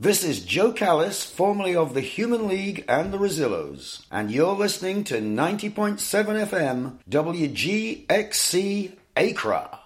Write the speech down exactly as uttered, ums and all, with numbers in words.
This is Joe Callis, formerly of the Human League and the Rosillos, and you're listening to ninety point seven F M W G X C Accra.